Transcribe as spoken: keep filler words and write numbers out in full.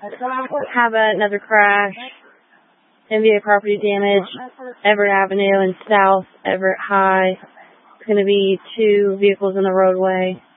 have another crash, M V A property damage, Everett Avenue and South Everett High. It's going to be two vehicles in the roadway.